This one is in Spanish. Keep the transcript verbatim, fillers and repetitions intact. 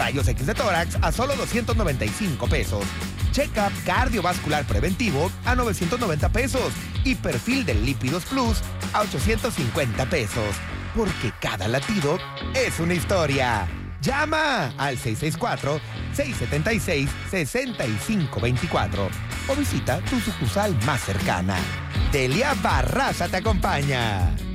Rayos X de tórax a solo doscientos noventa y cinco pesos. Check-up cardiovascular preventivo a novecientos noventa pesos. Y perfil de lípidos plus a ochocientos cincuenta pesos. Porque cada latido es una historia. Llama al seis seis cuatro, seis siete seis, seis cinco dos cuatro o visita tu sucursal más cercana. Delia Barraza te acompaña.